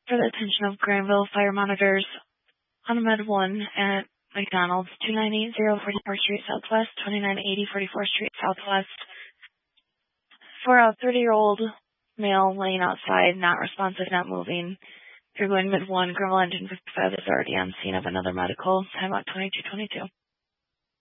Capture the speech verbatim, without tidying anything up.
For the attention of Granville fire monitors on Med one at McDonald's, two nine eight zero forty-fourth Street Southwest, twenty-nine eighty forty-fourth Street Southwest. For a thirty-year-old male laying outside, not responsive, not moving. If you're going Med one, Granville Engine fifty-five is already on scene of another medical. Time out twenty-two twenty-two.